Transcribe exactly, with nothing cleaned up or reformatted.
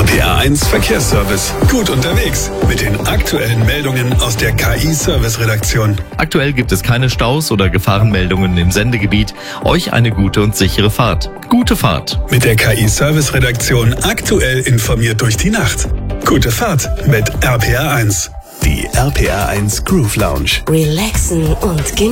P A eins Verkehrsservice. Gut unterwegs mit den aktuellen Meldungen aus der K I-Service-Redaktion. Aktuell gibt es keine Staus oder Gefahrenmeldungen im Sendegebiet. Euch eine gute und sichere Fahrt. Gute Fahrt. Mit der K I-Service-Redaktion aktuell informiert durch die Nacht. Gute Fahrt mit R P R eins. Die R P R eins Groove Lounge. Relaxen und genießen.